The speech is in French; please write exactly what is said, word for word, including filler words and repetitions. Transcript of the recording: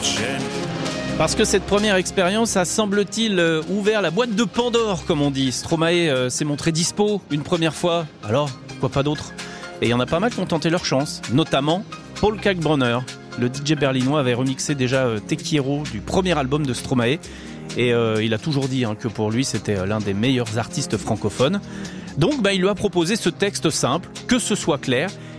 Parce que cette première expérience a, semble-t-il, euh, ouvert la boîte de Pandore, comme on dit. Stromae euh, s'est montré dispo une première fois, alors pourquoi pas d'autres ? Et il y en a pas mal qui ont tenté leur chance, notamment Paul Kalkbrenner. Le D J berlinois avait remixé déjà euh, Te Quiero du premier album de Stromae, et euh, il a toujours dit hein, que pour lui c'était l'un des meilleurs artistes francophones. Donc bah, il lui a proposé ce texte simple, que ce soit clair,